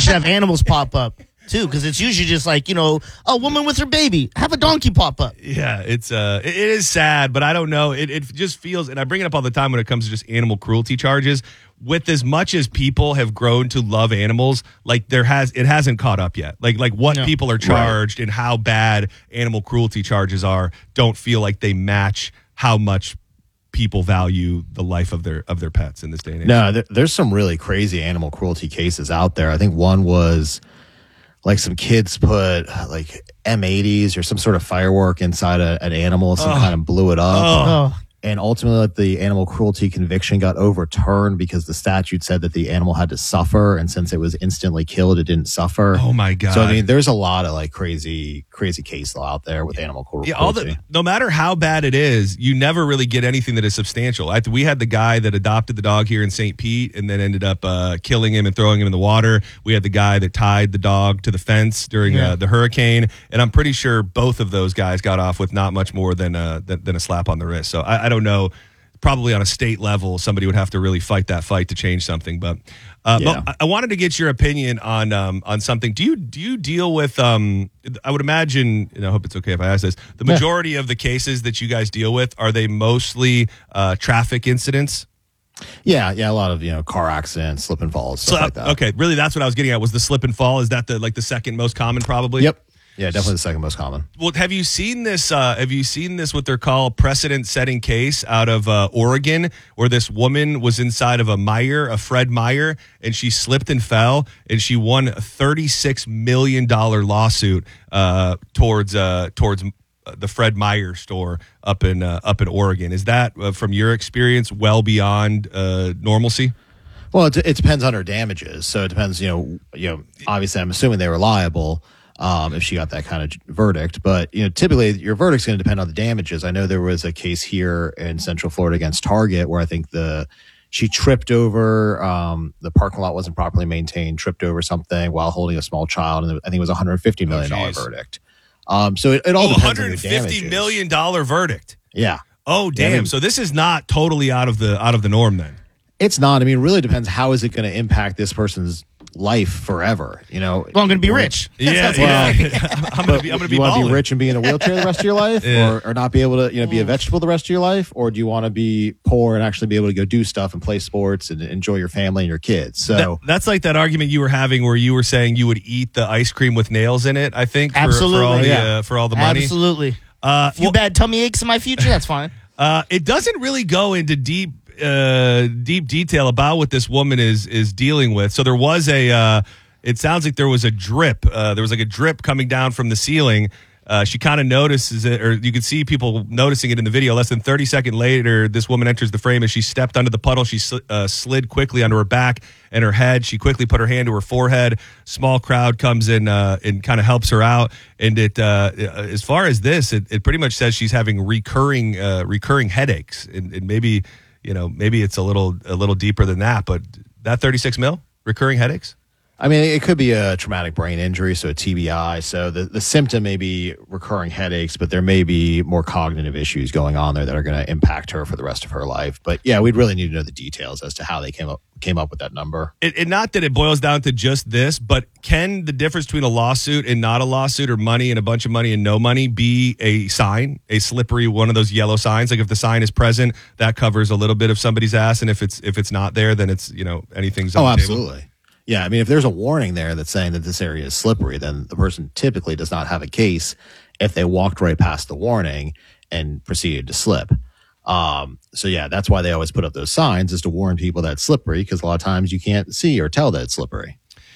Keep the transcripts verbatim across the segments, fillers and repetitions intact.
should have animals pop up too, because it's usually just like, you know, a woman with her baby. Have a donkey pop up. Yeah, it's uh, it, it is sad, but I don't know. It it just feels, and I bring it up all the time when it comes to just animal cruelty charges. With as much as people have grown to love animals, like there has, it hasn't caught up yet. Like like what No. people are charged right. and how bad animal cruelty charges are don't feel like they match how much people value the life of their of their pets in this day and age. No, there, there's some really crazy animal cruelty cases out there. I think one was like some kids put like M eighties or some sort of firework inside a, an animal, some oh. kind of blew it up. Oh. And ultimately, the animal cruelty conviction got overturned because the statute said that the animal had to suffer, and since it was instantly killed, it didn't suffer. Oh my god! So I mean, there's a lot of like crazy, crazy case law out there with animal cruelty. Yeah, all the, no matter how bad it is, you never really get anything that is substantial. I, we had the guy that adopted the dog here in Saint Pete, and then ended up uh, killing him and throwing him in the water. We had the guy that tied the dog to the fence during yeah. uh, the hurricane, and I'm pretty sure both of those guys got off with not much more than uh, than, than a slap on the wrist. So I, I don't know. Probably on a state level, somebody would have to really fight that fight to change something. But, uh, yeah. but I wanted to get your opinion on um, on something. Do you do you deal with? Um, I would imagine, and I hope it's okay if I ask this. The majority yeah. of the cases that you guys deal with, are they mostly uh, traffic incidents? Yeah, yeah, a lot of you know car accidents, slip and falls, stuff so, like that. Okay, really, that's what I was getting at. Was the slip and fall? Is that the like the second most common? Probably. Yep. Yeah, definitely the second most common. Well, have you seen this? Uh, have you seen this? What they're called precedent-setting case out of uh, Oregon, where this woman was inside of a Meyer, a Fred Meyer, and she slipped and fell, and she won a thirty-six million dollar lawsuit uh, towards uh, towards the Fred Meyer store up in uh, up in Oregon. Is that, uh, from your experience, well beyond uh, normalcy? Well, it, it depends on her damages. So it depends. You know, you know. Obviously, I'm assuming they were liable. Um, if she got that kind of verdict. But, you know, typically your verdict's going to depend on the damages. I know there was a case here in Central Florida against Target where I think the she tripped over, um, the parking lot wasn't properly maintained, tripped over something while holding a small child, and I think it was a one hundred fifty million dollars oh, verdict. Um, so it, it all oh, depends on one the hundred fifty damages. million dollars verdict. Yeah. Oh, damn. Yeah, I mean, so this is not totally out of the out of the norm then. It's not. I mean, it really depends. How is it going to impact this person's life forever? You know, well, I'm going to be rich. Yeah, well, yeah. I'm going to be. I'm going to be. You want to balling. be rich and be in a wheelchair the rest of your life, yeah. or, or not be able to, you know, be a vegetable the rest of your life, or do you want to be poor and actually be able to go do stuff and play sports and enjoy your family and your kids? So that, that's like that argument you were having where you were saying you would eat the ice cream with nails in it. I think for, absolutely for all the yeah. uh, for all the money. Absolutely. Uh, a few well, bad tummy aches in my future. That's fine. Uh, it doesn't really go into deep. Uh, deep detail about what this woman is is dealing with. So there was a, uh, it sounds like there was a drip. Uh, there was like a drip coming down from the ceiling. Uh, she kind of notices it, or you could see people noticing it in the video. Less than thirty seconds later, this woman enters the frame as she stepped under the puddle. She sl- uh, slid quickly onto her back and her head. She quickly put her hand to her forehead. Small crowd comes in uh, and kind of helps her out. And it, uh, as far as this, it, it pretty much says she's having recurring, uh, recurring headaches, and, and maybe. You know, maybe it's a little a little deeper than that, but that thirty-six mil recurring headaches. I mean, it could be a traumatic brain injury, so a T B I. So the, the symptom may be recurring headaches, but there may be more cognitive issues going on there that are going to impact her for the rest of her life. But yeah, we'd really need to know the details as to how they came up came up with that number. It, it not that it boils down to just this, but can the difference between a lawsuit and not a lawsuit, or money and a bunch of money and no money, be a sign, a slippery one of those yellow signs? Like if the sign is present, that covers a little bit of somebody's ass, and if it's if it's not there, then it's, you know, anything's on oh, the table. Absolutely. Yeah, I mean, if there's a warning there that's saying that this area is slippery, then the person typically does not have a case if they walked right past the warning and proceeded to slip. Um, so, yeah, that's why they always put up those signs, is to warn people that it's slippery, because a lot of times you can't see or tell that it's slippery.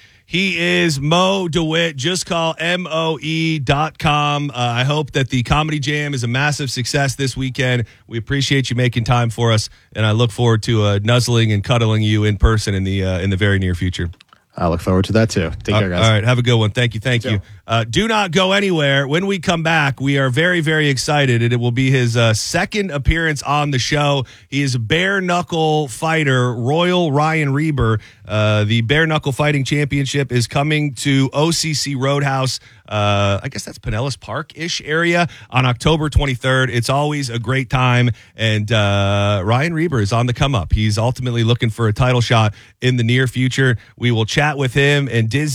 He is Mo DeWitt. Just call M O E dot com. Uh, I hope that the Comedy Jam is a massive success this weekend. We appreciate you making time for us, and I look forward to uh, nuzzling and cuddling you in person in the uh, in the very near future. I look forward to that, too. Take uh, care, guys. All right, have a good one. Thank you, thank you. you. Uh, do not go anywhere. When we come back, we are very, very excited. It will be his uh, second appearance on the show. He is a bare-knuckle fighter, Royal Ryan Reber. Uh, the bare-knuckle fighting championship is coming to O C C Roadhouse. Uh, I guess that's Pinellas Park-ish area on October twenty-third. It's always a great time, and uh, Ryan Reber is on the come-up. He's ultimately looking for a title shot in the near future. We will chat with him and Diz